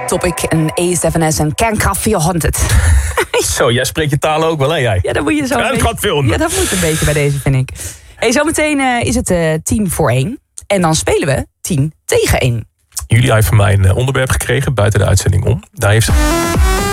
Topic en A7S en Kernkraft 400. Zo, jij spreekt je talen ook wel, hè jij? Ja, dat moet je zo. Kernkraft 400. Ja, dat moet een beetje bij deze, vind ik. Hey, zometeen is het 10 voor 1. En dan spelen we 10 tegen 1. Julia heeft van mij een onderwerp gekregen buiten de uitzending om. Daar heeft ze...